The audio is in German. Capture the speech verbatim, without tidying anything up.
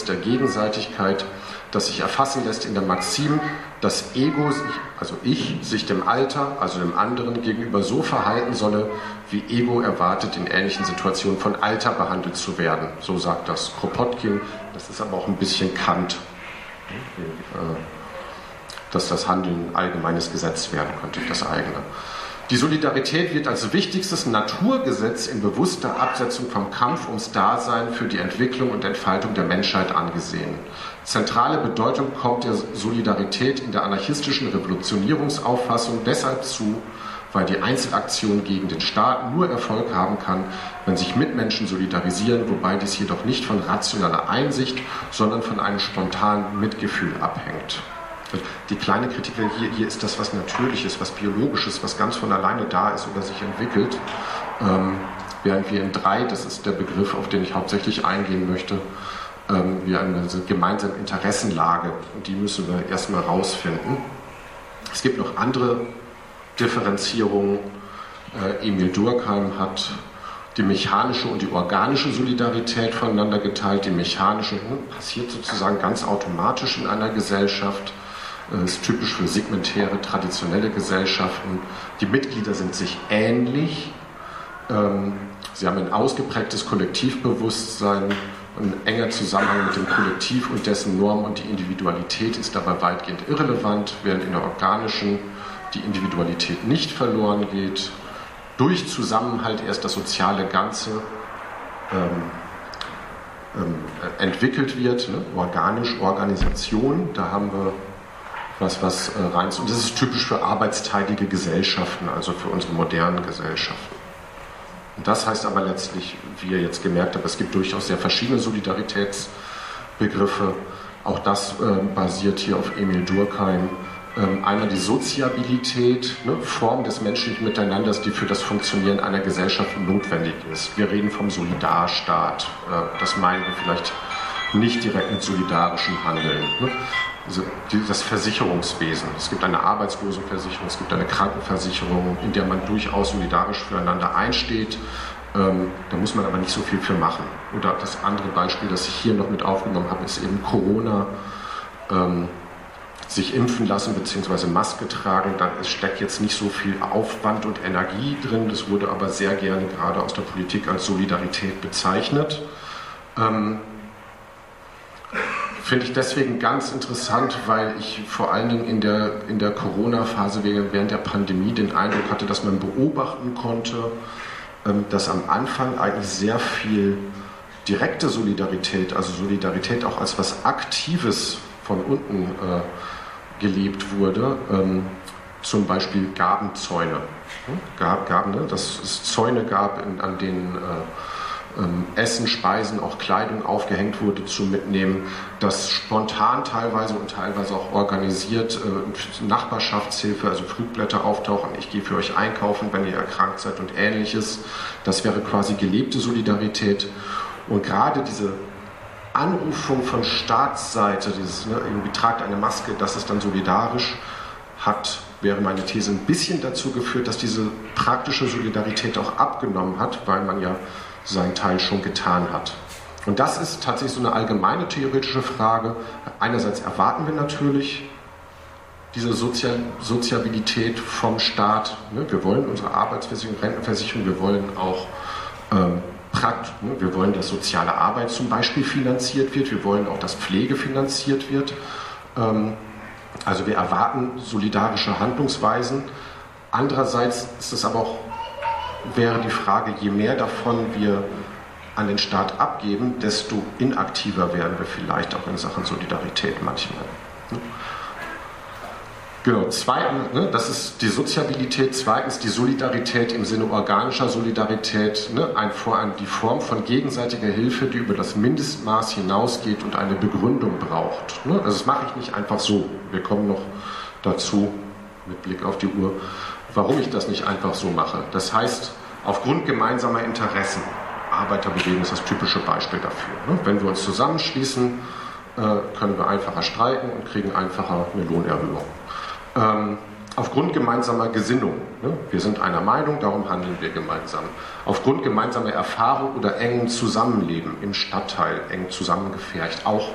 Gesetz der Gegenseitigkeit, das sich erfassen lässt in der Maxim, dass Ego, also ich, sich dem Alter, also dem anderen, gegenüber so verhalten solle, wie Ego erwartet, in ähnlichen Situationen von Alter behandelt zu werden. So sagt das Kropotkin. Das ist aber auch ein bisschen Kant, dass das Handeln ein allgemeines Gesetz werden könnte, das eigene. Die Solidarität wird als wichtigstes Naturgesetz in bewusster Absetzung vom Kampf ums Dasein für die Entwicklung und Entfaltung der Menschheit angesehen. Zentrale Bedeutung kommt der Solidarität in der anarchistischen Revolutionierungsauffassung deshalb zu, weil die Einzelaktion gegen den Staat nur Erfolg haben kann, wenn sich Mitmenschen solidarisieren, wobei dies jedoch nicht von rationaler Einsicht, sondern von einem spontanen Mitgefühl abhängt. Die kleine Kritik, hier, hier ist das was Natürliches, was Biologisches, was ganz von alleine da ist oder sich entwickelt. Ähm, während wir in drei, das ist der Begriff, auf den ich hauptsächlich eingehen möchte, ähm, wir eine gemeinsame Interessenlage, und die müssen wir erstmal rausfinden. Es gibt noch andere Differenzierungen. Äh, Emil Durkheim hat die mechanische und die organische Solidarität voneinander geteilt. Die mechanische hm, passiert sozusagen ganz automatisch in einer Gesellschaft. Das ist typisch für segmentäre, traditionelle Gesellschaften. Die Mitglieder sind sich ähnlich. Sie haben ein ausgeprägtes Kollektivbewusstsein. Ein enger Zusammenhang mit dem Kollektiv und dessen Norm und die Individualität ist dabei weitgehend irrelevant, während in der organischen die Individualität nicht verloren geht. Durch Zusammenhalt erst das soziale Ganze ähm, ähm, entwickelt wird. Ne? Organisch, Organisation, da haben wir was, was äh, rein. Und das ist typisch für arbeitsteilige Gesellschaften, also für unsere modernen Gesellschaften. Und das heißt aber letztlich, wie ihr jetzt gemerkt habt, es gibt durchaus sehr verschiedene Solidaritätsbegriffe. Auch das äh, basiert hier auf Emil Durkheim. Ähm, einmal die Soziabilität, ne, Form des menschlichen Miteinanders, die für das Funktionieren einer Gesellschaft notwendig ist. Wir reden vom Solidarstaat. Äh, das meinen wir vielleicht nicht direkt mit solidarischem Handeln. Ne? Also das Versicherungswesen. Es gibt eine Arbeitslosenversicherung, es gibt eine Krankenversicherung, in der man durchaus solidarisch füreinander einsteht. Ähm, da muss man aber nicht so viel für machen. Oder das andere Beispiel, das ich hier noch mit aufgenommen habe, ist eben Corona. Ähm, sich impfen lassen bzw. Maske tragen. Da steckt jetzt nicht so viel Aufwand und Energie drin. Das wurde aber sehr gerne gerade aus der Politik als Solidarität bezeichnet. Ähm, Finde ich deswegen ganz interessant, weil ich vor allen Dingen in der, in der Corona-Phase während der Pandemie den Eindruck hatte, dass man beobachten konnte, dass am Anfang eigentlich sehr viel direkte Solidarität, also Solidarität auch als was Aktives von unten äh, gelebt wurde. Ähm, zum Beispiel Gabenzäune. Gab, Gaben, ne? Dass es Zäune gab, in, an denen äh, Ähm, Essen, Speisen, auch Kleidung aufgehängt wurde zum Mitnehmen, das spontan teilweise und teilweise auch organisiert äh, Nachbarschaftshilfe, also Flugblätter auftauchen, ich gehe für euch einkaufen, wenn ihr erkrankt seid und ähnliches. Das wäre quasi gelebte Solidarität. Und gerade diese Anrufung von Staatsseite, dieses ne, irgendwie tragt eine Maske, das ist dann solidarisch, hat, wäre meine These, ein bisschen dazu geführt, dass diese praktische Solidarität auch abgenommen hat, weil man ja seinen Teil schon getan hat. Und das ist tatsächlich so eine allgemeine theoretische Frage. Einerseits erwarten wir natürlich diese Sozial Soziabilität vom Staat. Ne? Wir wollen unsere Arbeitsversicherung, Rentenversicherung, wir wollen auch ähm, Prakt, ne? Wir wollen, dass soziale Arbeit zum Beispiel finanziert wird, wir wollen auch, dass Pflege finanziert wird. Ähm, also wir erwarten solidarische Handlungsweisen. Andererseits ist es aber auch wäre die Frage, je mehr davon wir an den Staat abgeben, desto inaktiver werden wir vielleicht auch in Sachen Solidarität manchmal. Genau, zweitens, ne, das ist die Soziabilität, zweitens die Solidarität im Sinne organischer Solidarität, ne, ein, ein, die Form von gegenseitiger Hilfe, die über das Mindestmaß hinausgeht und eine Begründung braucht. Ne? Also das mache ich nicht einfach so. Wir kommen noch dazu, mit Blick auf die Uhr, warum ich das nicht einfach so mache. Das heißt, aufgrund gemeinsamer Interessen, Arbeiterbewegung ist das typische Beispiel dafür. Ne? Wenn wir uns zusammenschließen, äh, können wir einfacher streiken und kriegen einfacher eine Lohnerhöhung. Ähm, aufgrund gemeinsamer Gesinnung, ne? Wir sind einer Meinung, darum handeln wir gemeinsam. Aufgrund gemeinsamer Erfahrung oder engem Zusammenleben im Stadtteil, eng zusammengefercht, auch